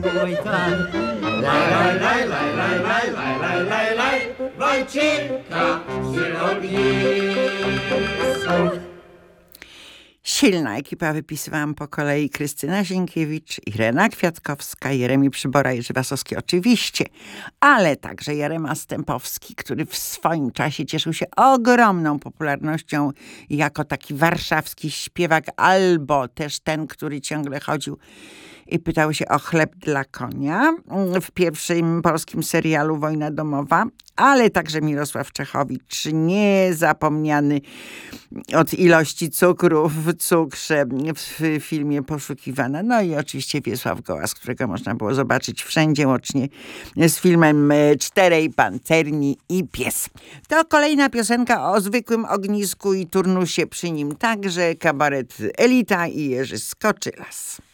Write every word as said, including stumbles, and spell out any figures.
Mój koń. Laj, laj, laj, laj, laj, laj, laj, laj, laj, laj, Wojcinka środowisku. Silna ekipa, wypisywałam po kolei Krystyna Zienkiewicz, Irena Kwiatkowska, Jeremi Przybora, Jerzy Wasowski oczywiście, ale także Jarema Stępowski, który w swoim czasie cieszył się ogromną popularnością jako taki warszawski śpiewak, albo też ten, który ciągle chodził i pytał się o chleb dla konia w pierwszym polskim serialu Wojna domowa, ale także Mirosław Czechowicz, niezapomniany od ilości cukru w cukrze w filmie Poszukiwana. No i oczywiście Wiesław Gołas, którego można było zobaczyć wszędzie, łącznie z filmem Czterej Pancerni i Pies. To kolejna piosenka o zwykłym ognisku i turnusie przy nim, także kabaret Elita i Jerzy Skoczylas.